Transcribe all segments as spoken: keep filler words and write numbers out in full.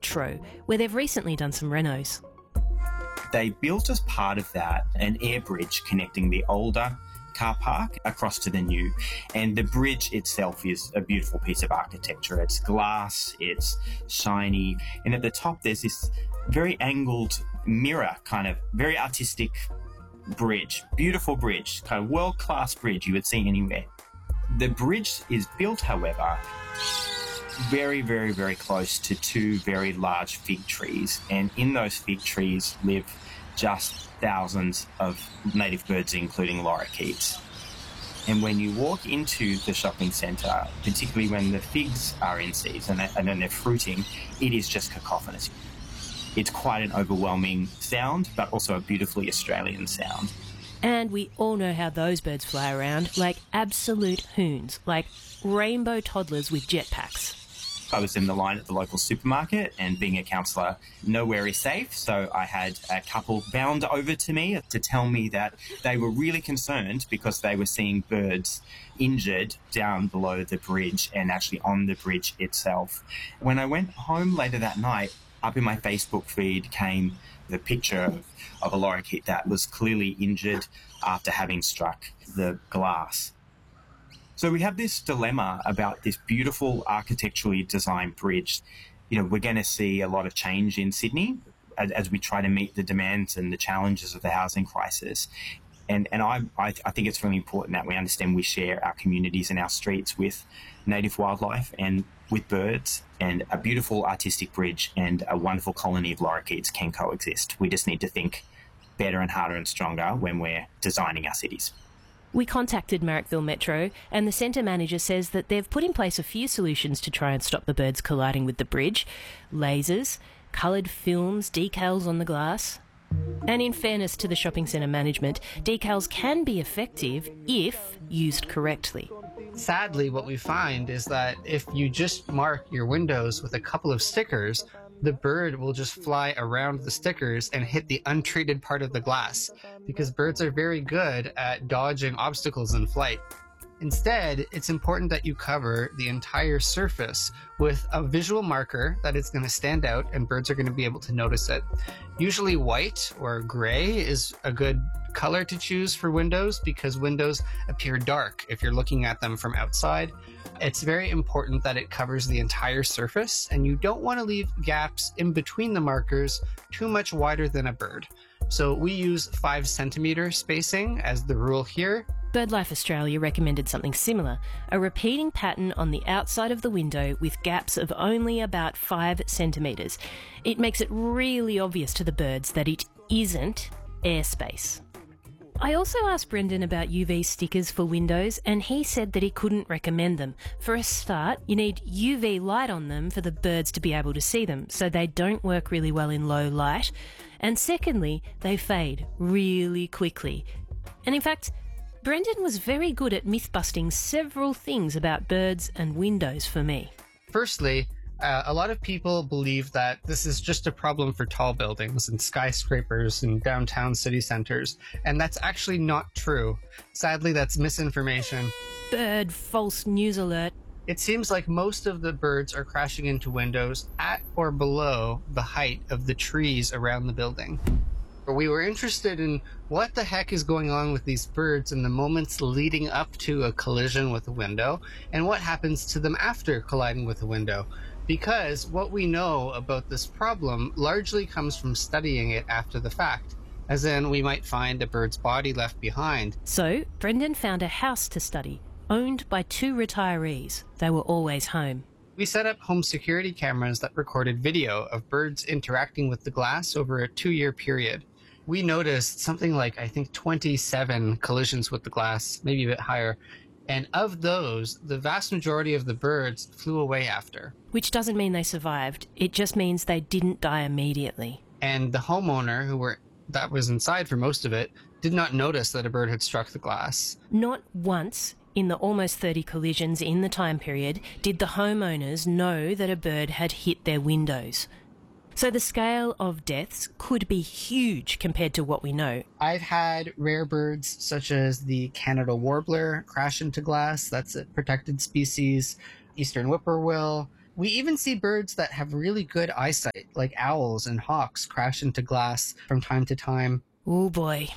Metro, where they've recently done some renos. They built as part of that an air bridge connecting the older car park across to the new. And the bridge itself is a beautiful piece of architecture. It's glass, it's shiny, and at the top there's this very angled mirror, kind of very artistic bridge. Beautiful bridge, kind of world-class bridge you would see anywhere. The bridge is built, however, very, very, very close to two very large fig trees. And in those fig trees live just thousands of native birds, including lorikeets. And when you walk into the shopping centre, particularly when the figs are in season and then they're fruiting, it is just cacophonous. It's quite an overwhelming sound, but also a beautifully Australian sound. And we all know how those birds fly around, like absolute hoons, like rainbow toddlers with jetpacks. I was in the line at the local supermarket, and being a counsellor, nowhere is safe, so I had a couple bound over to me to tell me that they were really concerned because they were seeing birds injured down below the bridge and actually on the bridge itself. When I went home later that night, up in my Facebook feed came the picture of a lorikeet that was clearly injured after having struck the glass. So we have this dilemma about this beautiful architecturally designed bridge. You know, we're going to see a lot of change in Sydney as, as we try to meet the demands and the challenges of the housing crisis. And and I, I I think it's really important that we understand we share our communities and our streets with native wildlife and with birds, and a beautiful artistic bridge and a wonderful colony of lorikeets can coexist. We just need to think better and harder and stronger when we're designing our cities. We contacted Marrickville Metro, and the centre manager says that they've put in place a few solutions to try and stop the birds colliding with the bridge. Lasers, coloured films, decals on the glass. And in fairness to the shopping centre management, decals can be effective if used correctly. Sadly, what we find is that if you just mark your windows with a couple of stickers, the bird will just fly around the stickers and hit the untreated part of the glass, because birds are very good at dodging obstacles in flight. Instead, it's important that you cover the entire surface with a visual marker that is going to stand out and birds are going to be able to notice it. Usually white or gray is a good color to choose for windows because windows appear dark if you're looking at them from outside. It's very important that it covers the entire surface, and you don't want to leave gaps in between the markers too much wider than a bird. So we use five centimeter spacing as the rule here. BirdLife Australia recommended something similar, a repeating pattern on the outside of the window with gaps of only about five centimetres. It makes it really obvious to the birds that it isn't airspace. I also asked Brendan about U V stickers for windows, and he said that he couldn't recommend them. For a start, you need U V light on them for the birds to be able to see them, so they don't work really well in low light. And secondly, they fade really quickly. And in fact, Brendan was very good at myth-busting several things about birds and windows for me. Firstly, uh, a lot of people believe that this is just a problem for tall buildings and skyscrapers and downtown city centers, and that's actually not true. Sadly, that's misinformation. Bird false news alert. It seems like most of the birds are crashing into windows at or below the height of the trees around the building. We were interested in what the heck is going on with these birds in the moments leading up to a collision with a window, and what happens to them after colliding with a window. Because what we know about this problem largely comes from studying it after the fact, as in we might find a bird's body left behind. So, Brendan found a house to study, owned by two retirees. They were always home. We set up home security cameras that recorded video of birds interacting with the glass over a two-year period. We noticed something like, I think, twenty-seven collisions with the glass, maybe a bit higher. And of those, the vast majority of the birds flew away after. Which doesn't mean they survived. It just means they didn't die immediately. And the homeowner, who were that was inside for most of it, did not notice that a bird had struck the glass. Not once in the almost thirty collisions in the time period did the homeowners know that a bird had hit their windows. So the scale of deaths could be huge compared to what we know. I've had rare birds such as the Canada warbler crash into glass. That's a protected species. Eastern whippoorwill. We even see birds that have really good eyesight like owls and hawks crash into glass from time to time. Oh boy.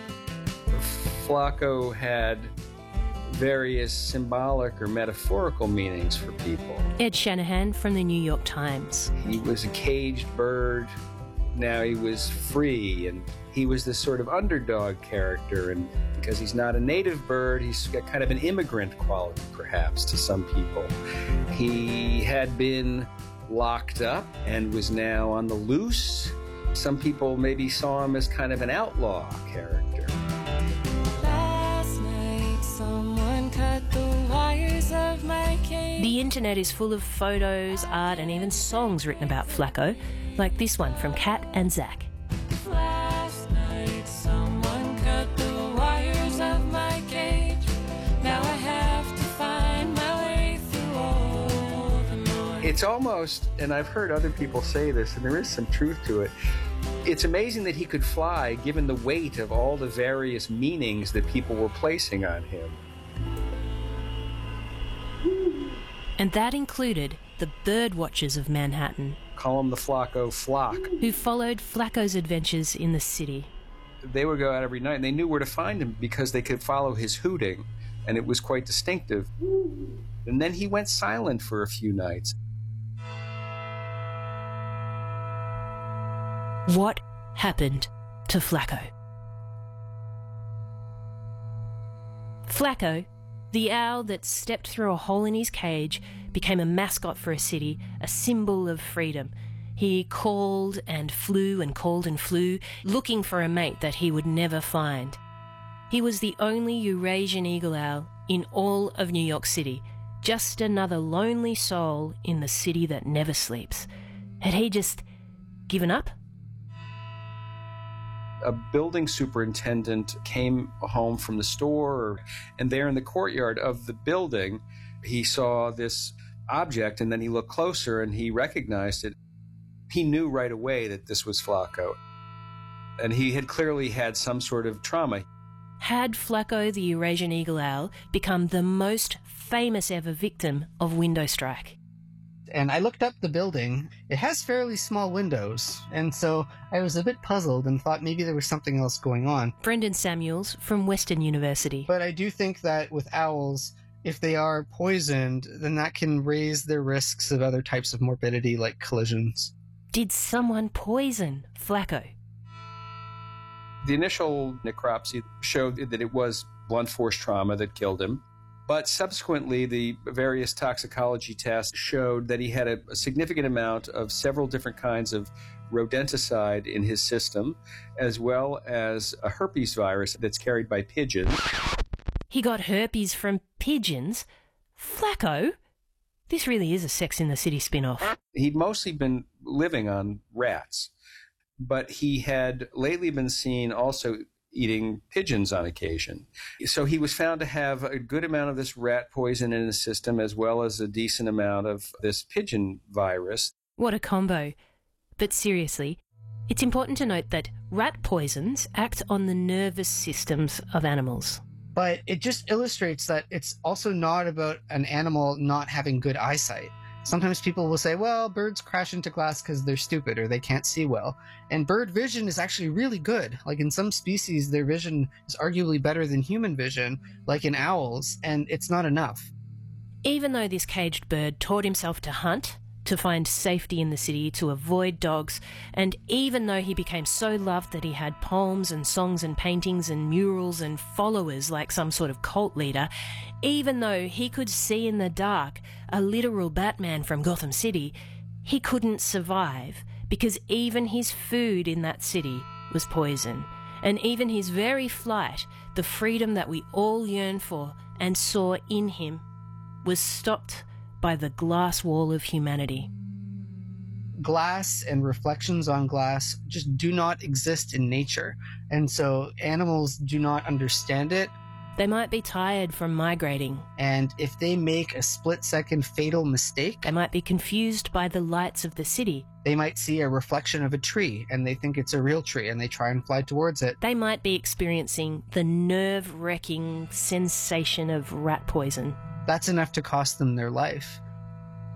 Flaco had various symbolic or metaphorical meanings for people. Ed Shanahan from the New York Times. He was a caged bird. Now he was free, and he was this sort of underdog character, and because he's not a native bird, he's got kind of an immigrant quality, perhaps, to some people. He had been locked up and was now on the loose. Some people maybe saw him as kind of an outlaw character. Last night, someone cut the wires of my cage. The internet is full of photos, art, and even songs written about Flaco, like this one from Kat and Zach. Last night, someone cut the wires of my cage. Now I have to find my way through all the noise. It's almost, and I've heard other people say this, and there is some truth to it, it's amazing that he could fly given the weight of all the various meanings that people were placing on him. And that included the bird watchers of Manhattan, Call him the Flaco flock. who followed Flaco's adventures in the city. They would go out every night, and they knew where to find him because they could follow his hooting, and it was quite distinctive. And then he went silent for a few nights. What happened to Flaco? Flaco, the owl that stepped through a hole in his cage, became a mascot for a city, a symbol of freedom. He called and flew and called and flew, looking for a mate that he would never find. He was the only Eurasian eagle owl in all of New York City, just another lonely soul in the city that never sleeps. Had he just given up? A building superintendent came home from the store, and there in the courtyard of the building, he saw this object, and then he looked closer and he recognized it. He knew right away that this was Flaco, and he had clearly had some sort of trauma. Had Flaco the Eurasian eagle owl become the most famous ever victim of window strike? And I looked up the building. It has fairly small windows, and so I was a bit puzzled and thought maybe there was something else going on. Brendan Samuels from Western University. But I do think that with owls, if they are poisoned, then that can raise their risks of other types of morbidity like collisions. Did someone poison Flaco? The initial necropsy showed that it was blunt force trauma that killed him. But subsequently, the various toxicology tests showed that he had a, a significant amount of several different kinds of rodenticide in his system, as well as a herpes virus that's carried by pigeons. He got herpes from pigeons? Flaco? This really is a Sex in the City spin-off. He'd mostly been living on rats, but he had lately been seen also eating pigeons on occasion. So he was found to have a good amount of this rat poison in his system, as well as a decent amount of this pigeon virus. What a combo. But seriously, it's important to note that rat poisons act on the nervous systems of animals. But it just illustrates that it's also not about an animal not having good eyesight. Sometimes people will say, well, birds crash into glass because they're stupid or they can't see well. And bird vision is actually really good. Like in some species, their vision is arguably better than human vision, like in owls, and it's not enough. Even though this caged bird taught himself to hunt, to find safety in the city, to avoid dogs, and even though he became so loved that he had poems and songs and paintings and murals and followers like some sort of cult leader, even though he could see in the dark, a literal Batman from Gotham City, he couldn't survive because even his food in that city was poison. And even his very flight, the freedom that we all yearn for and saw in him, was stopped by the glass wall of humanity. Glass and reflections on glass just do not exist in nature, and so animals do not understand it. They might be tired from migrating. And if they make a split-second fatal mistake, They might be confused by the lights of the city. they might see a reflection of a tree and they think it's a real tree and they try and fly towards it. They might be experiencing the nerve-wracking sensation of rat poison. That's enough to cost them their life.